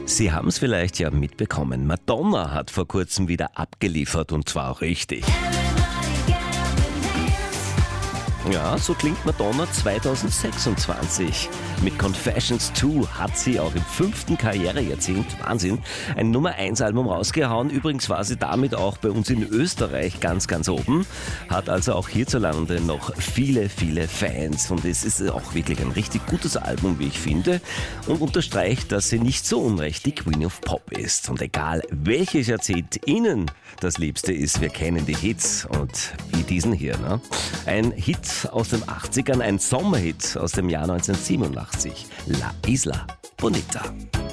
Sie haben es vielleicht ja mitbekommen. Madonna hat vor kurzem wieder abgeliefert und zwar auch richtig. Ja, so klingt Madonna 2026. Mit Confessions 2 hat sie auch im 5. Karrierejahrzehnt, Wahnsinn, ein Nummer-1-Album rausgehauen. Übrigens war sie damit auch bei uns in Österreich ganz, ganz oben. Hat also auch hierzulande noch viele, viele Fans. Und es ist auch wirklich ein richtig gutes Album, wie ich finde. Und unterstreicht, dass sie nicht so unrecht die Queen of Pop ist. Und egal, welches Jahrzehnt Ihnen das Liebste ist, wir kennen die Hits. Und wie diesen hier, ne? Ein Hit aus den 80ern, ein Sommerhit aus dem Jahr 1987. La Isla Bonita.